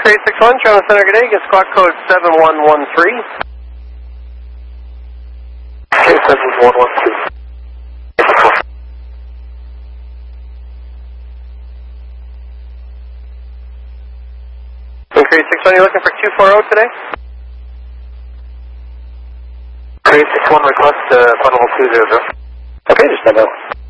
Crate 61, Toronto Center, good day. Get squawk code 7113. Okay, 7113. Crate 61, you're looking for 240 today? Crate 61, request fund level 200. Okay, just stand by.